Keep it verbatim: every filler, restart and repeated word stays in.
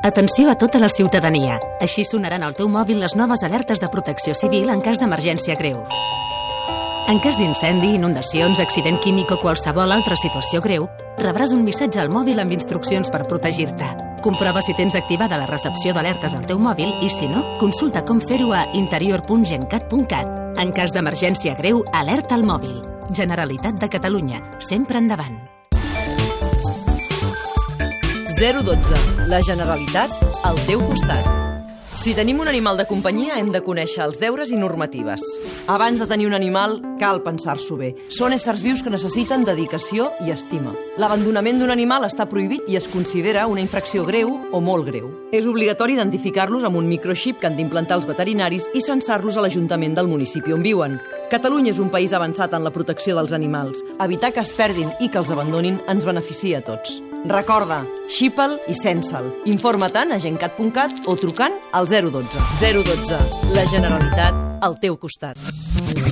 Atenció a tota la ciutadania. Així sonaran al teu mòbil les noves alertes de protecció civil en cas d'emergència greu. En cas d'incendi, inundacions, accident químic o qualsevol altra situació greu, rebràs un missatge al mòbil amb instruccions per protegir-te. Comprova si tens activada la recepció d'alertes al teu mòbil i, si no, consulta com fer-ho a interior punt gencat punt cat. En cas d'emergència greu, alerta al mòbil. Generalitat de Catalunya. Sempre endavant. zero dotze. La Generalitat al teu costat. Si tenim un animal de companyia, hem de conèixer els deures i normatives. Abans de tenir un animal, cal pensar-s'ho bé. Són éssers vius que necessiten dedicació i estima. L'abandonament d'un animal està prohibit i es considera una infracció greu o molt greu. És obligatori identificar-los amb un microxip que han d'implantar els veterinaris i censar-los a l'Ajuntament del municipi on viuen. Catalunya és un país avançat en la protecció dels animals. Evitar que es perdin i que els abandonin ens beneficia a tots. Recorda, xipa'l i censa'l. Informa-te'n a gencat punt cat o trucant al zero dotze. zero dotze. La Generalitat al teu costat.